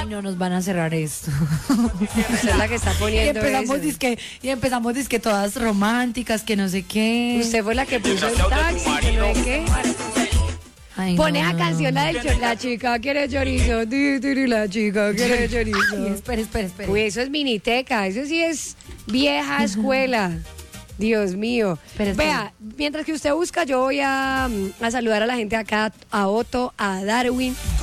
no, nos van a cerrar esto. Esa es la que está poniendo Y empezamos disque todas románticas, que no sé qué. Usted fue la que puso el taxi, que no sé qué. Ay, Pone no, a no, canción no. la chica quiere chorizo, la chica quiere chorizo. Espere. Uy, eso es miniteca, eso sí es vieja escuela. Dios mío. Espere. Vea, mientras que usted busca, yo voy a saludar a la gente acá, a Otto, a Darwin.